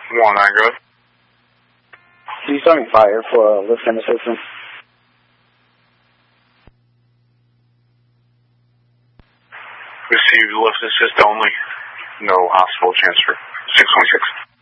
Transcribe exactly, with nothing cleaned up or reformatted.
one nine, good. He's starting fire for uh, lift and assistance. Received lift assist only. No hospital transfer. six one six.